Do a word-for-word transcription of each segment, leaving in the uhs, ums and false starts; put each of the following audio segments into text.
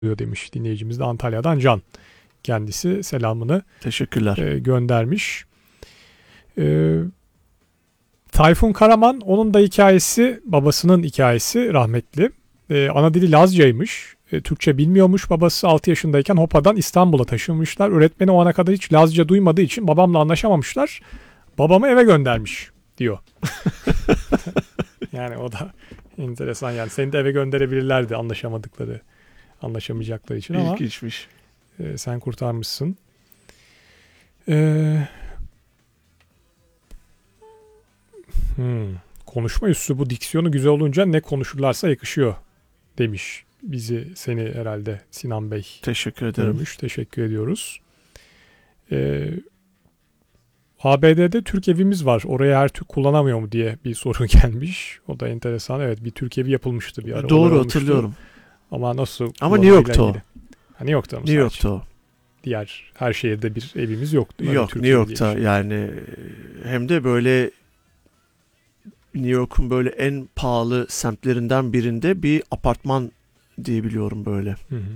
demiş dinleyicimiz de Antalya'dan Can. Kendisi selamını teşekkürler e, göndermiş. E, Tayfun Karaman, onun da hikayesi, babasının hikayesi rahmetli. E, ana dili Lazcaymış. E, Türkçe bilmiyormuş babası. altı yaşındayken Hopa'dan İstanbul'a taşınmışlar. Öğretmeni o ana kadar hiç Lazca duymadığı için babamla anlaşamamışlar. Babamı eve göndermiş diyor. Yani o da enteresan yani. Seni de eve gönderebilirlerdi anlaşamadıkları, anlaşamayacakları için ama İlginçmiş. e, sen kurtarmışsın. Eee Hmm. Konuşma üslubu, diksiyonu güzel olunca ne konuşurlarsa yakışıyor demiş. Bizi, seni herhalde Sinan Bey. Teşekkür ederim. Görmüş. Teşekkür ediyoruz. Ee, A B D'de Türk evimiz var. Oraya her Türk kullanamıyor mu diye bir soru gelmiş. O da enteresan. Evet, bir Türk evi yapılmıştı bir ara. Doğru, hatırlıyorum. Ama nasıl? Ama New York'ta o. Ha, New York'ta mı? New York'ta o. Diğer her şehirde bir evimiz yoktu. Yok, New York'ta şey. Yani hem de böyle New York'un böyle en pahalı semtlerinden birinde bir apartman diyebiliyorum böyle. Hı hı.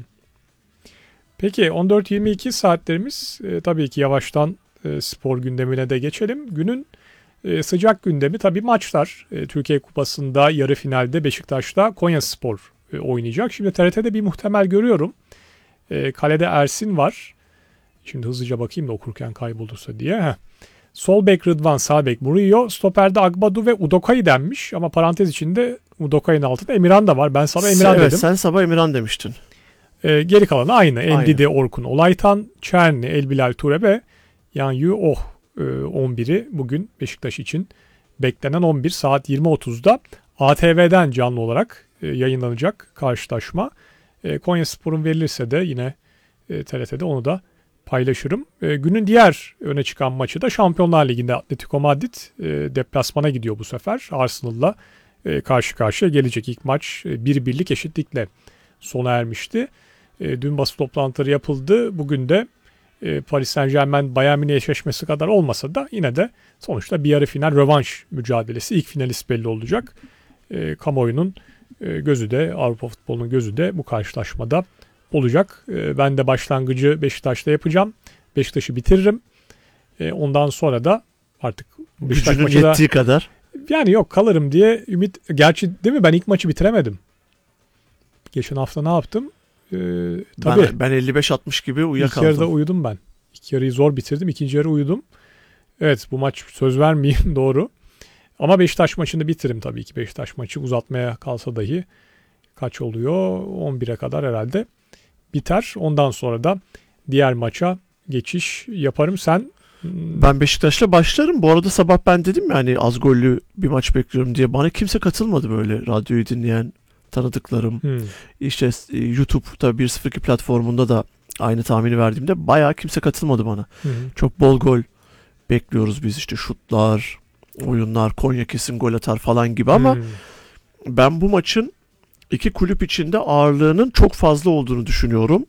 Peki on dört yirmi iki saatlerimiz e, tabii ki yavaştan e, spor gündemine de geçelim. Günün e, sıcak gündemi tabii maçlar. E, Türkiye Kupası'nda yarı finalde Beşiktaş'ta Konyaspor e, oynayacak. Şimdi T R T'de bir muhtemel görüyorum. E, kalede Ersin var. Şimdi hızlıca bakayım da okurken kaybolursa diye. Heh. Sol bek Rıdvan, sağ bek Murillo, stoperde Agbadu ve Udokai denmiş. Ama parantez içinde Udokai'nin altında Emirhan da var. Ben sabah Emirhan evet, dedim. Sen sabah Emirhan demiştin. Ee, geri kalanı aynı. Endidi, Orkun, Olaytan, Çerni, Elbilal Turebe, Yanyu Oh e, on biri bugün Beşiktaş için beklenen on bir saat yirmi otuzda A T V'den canlı olarak e, yayınlanacak karşılaşma. E, Konyaspor'un verilirse de yine e, T R T'de onu da paylaşırım. E, günün diğer öne çıkan maçı da Şampiyonlar Ligi'nde Atletico Madrid e, deplasmana gidiyor bu sefer. Arsenal'la e, karşı karşıya gelecek. İlk maç e, bir birlik eşitlikle sona ermişti. E, dün basın toplantıları yapıldı. Bugün de e, Paris Saint-Germain Bayern Münih eşleşmesi kadar olmasa da yine de sonuçta bir yarı final rövanş mücadelesi. İlk finalist belli olacak. E, kamuoyunun e, gözü de, Avrupa futbolunun gözü de bu karşılaşmada olacak. E, ben de başlangıcı Beşiktaş'ta yapacağım. Beşiktaş'ı bitiririm. E, ondan sonra da artık Beşiktaş maçı da yettiği kadar. Yani yok kalırım diye ümit. Gerçi değil mi, ben ilk maçı bitiremedim. Geçen hafta ne yaptım? Ee, tabii. Ben, ben elli beş altmış gibi uyuyakaldım. İlk yarıda uyudum ben. İlk yarıyı zor bitirdim. İkinci yarı uyudum. Evet, bu maç söz vermeyeyim doğru. Ama Beşiktaş maçını bitiririm tabii ki. Beşiktaş maçı uzatmaya kalsa dahi kaç oluyor? on bire kadar herhalde biter. Ondan sonra da diğer maça geçiş yaparım. Sen? Ben Beşiktaş'la başlarım. Bu arada sabah ben dedim ya hani az gollü bir maç bekliyorum diye. Bana kimse katılmadı böyle radyoyu dinleyen tanıdıklarım. Hmm. İşte YouTube'da bir sıfır iki platformunda da aynı tahmini verdiğimde bayağı kimse katılmadı bana. Hmm. Çok bol gol bekliyoruz biz, işte şutlar, oyunlar, Konya kesin gol atar falan gibi ama hmm. ben bu maçın iki kulüp içinde ağırlığının çok fazla olduğunu düşünüyorum.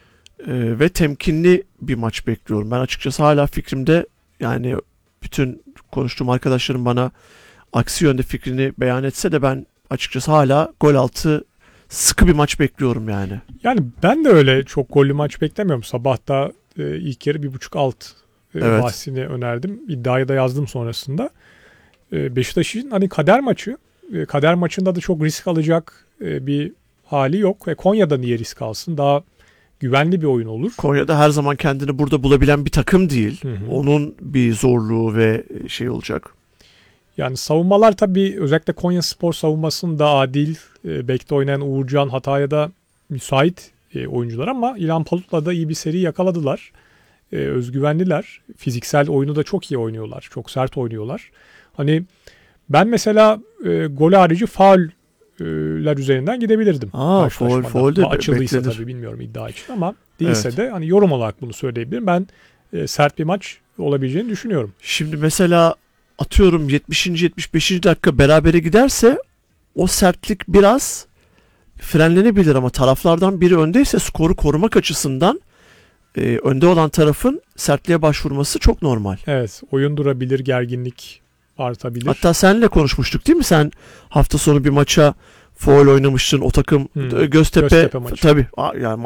Ee, ve temkinli bir maç bekliyorum. Ben açıkçası hala fikrimde, yani bütün konuştuğum arkadaşlarım bana aksi yönde fikrini beyan etse de ben açıkçası hala gol altı sıkı bir maç bekliyorum yani. Yani ben de öyle çok gollü maç beklemiyorum. Sabahta e, ilk yarı bir buçuk alt e, evet. bahsini önerdim. İddiayı da yazdım sonrasında. E, Beşiktaş'ın hani kader maçı. E, kader maçında da çok risk alacak e, bir hali yok. Ve Konya'da niye risk alsın? Daha güvenli bir oyun olur. Konya'da her zaman kendini burada bulabilen bir takım değil. Hı hı. Onun bir zorluğu ve şey olacak. Yani savunmalar tabii, özellikle Konyaspor savunmasının da adil, e, bekte oynayan Uğurcan, Hatay'a da müsait e, oyuncular ama İlhan Palut'la da iyi bir seri yakaladılar. E, özgüvenliler. Fiziksel oyunu da çok iyi oynuyorlar. Çok sert oynuyorlar. Hani ben mesela e, gol harici fauller üzerinden gidebilirdim. Aa, faul, faul de açıldıysa beklenir. Tabii bilmiyorum iddia için ama değilse evet. de hani yorum olarak bunu söyleyebilirim. Ben e, sert bir maç olabileceğini düşünüyorum. Şimdi mesela atıyorum yetmişinci yetmiş beşinci dakika berabere giderse o sertlik biraz frenlenebilir ama taraflardan biri öndeyse skoru korumak açısından e, önde olan tarafın sertliğe başvurması çok normal. Evet, oyun durabilir, gerginlik artabilir. Hatta seninle konuşmuştuk değil mi? Sen hafta sonu bir maça Foul oynamıştın o takım Hmm. Göztepe, Göztepe maçı. tabii yani